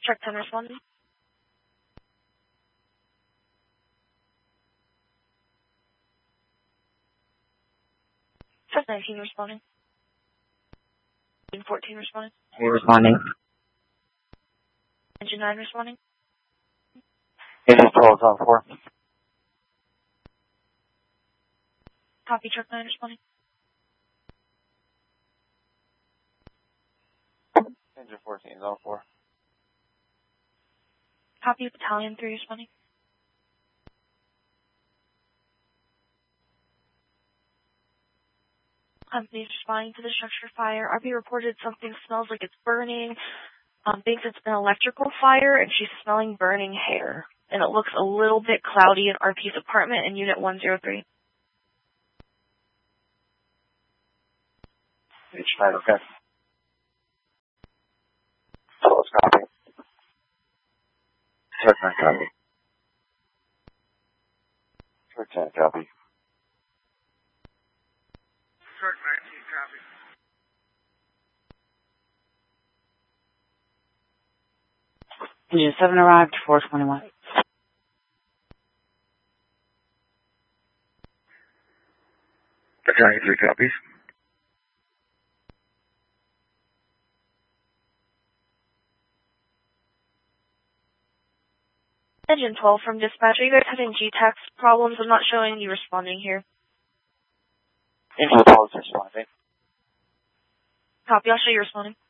Truck 10 responding. Truck 19 responding. Engine 14 responding. We're responding. Engine 9 responding. Engine 12 is on 4. Copy, Truck 9 responding. Engine 14 is on 4. Copy, Battalion 3 responding. Company's responding to the structure fire. RP reported something smells like it's burning. Thinks it's an electrical fire, and she's smelling burning hair. And it looks a little bit cloudy in RP's apartment in Unit 103. It's fine, okay. So let's copy. Truck 9 copy. Truck 10 copy. Truck 19 copy. Engine 7 arrived, 421. Battalion 3 copies. Engine 12 from dispatch. Are you guys having G-Tax problems? I'm not showing you responding here. Engine 12 is responding. Copy, I'll show you responding.